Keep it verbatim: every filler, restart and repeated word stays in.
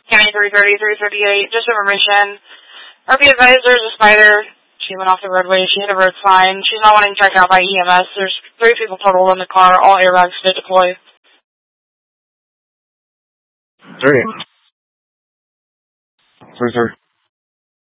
County three thirty, three thirty-eight, just information. R P advised there's a spider. She went off the roadway. She hit a road sign. She's not wanting checked out by E M S. There's three people total in the car. All airbags did deploy. Three. Three, three.